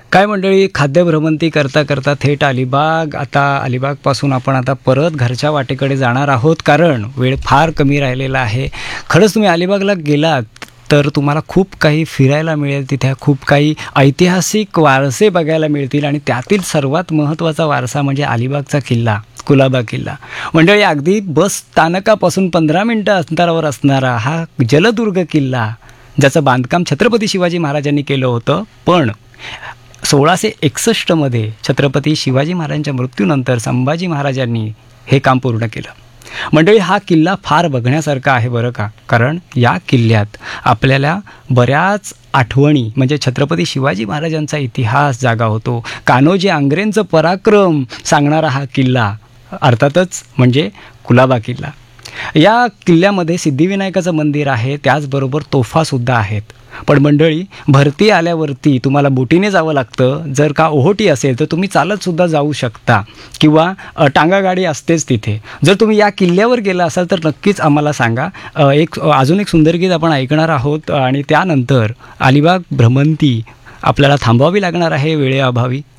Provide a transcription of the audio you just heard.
काय मंडळी, खाद्य भ्रमंती करता करता थेट अलिबाग. आता अलिबागपासून आपण आता परत घरच्या वाटेकडे जाणार आहोत, कारण वेळ फार कमी राहिलेला आहे. खरंच तुम्ही अलिबागला गेलात तर तुम्हाला खूप काही फिरायला मिळेल. तिथे खूप काही ऐतिहासिक वारसे बघायला मिळतील आणि त्यातील सर्वात महत्त्वाचा वारसा म्हणजे अलिबागचा किल्ला, कुलाबा किल्ला. मंडळी, अगदी बस स्थानकापासून 15 मिनिटं अंतरावर असणारा हा जलदुर्ग किल्ला, ज्याचं बांधकाम छत्रपती शिवाजी महाराजांनी केलं होतं, पण 1661मध्ये छत्रपती शिवाजी महाराजांच्या मृत्यूनंतर संभाजी महाराजांनी हे काम पूर्ण केलं. मंडळी, हा किल्ला फार बघण्यासारखा आहे बरं का, कारण या किल्ल्यात आपल्याला बऱ्याच आठवणी म्हणजे छत्रपती शिवाजी महाराजांचा इतिहास जागा होतो. कान्होजी आंग्रेंचं पराक्रम सांगणारा हा किल्ला अर्थातच म्हणजे कुलाबा किल्ला. या किल्ल्यामध्ये सिद्धिविनायकाचं मंदिर आहे, त्याचबरोबर तोफासुद्धा आहेत. पण मंडळी, भरती आल्यावरती तुम्हाला बोटीने जावं लागतं. जर का ओहोटी असेल तर तुम्ही चालतसुद्धा जाऊ शकता किंवा टांगागाडी असतेच तिथे. जर तुम्ही या किल्ल्यावर गेला असाल तर नक्कीच आम्हाला सांगा. अजून एक सुंदर गीत आपण ऐकणार आहोत आणि त्यानंतर अलिबाग भ्रमंती आपल्याला थांबवावी लागणार आहे वेळेअभावी.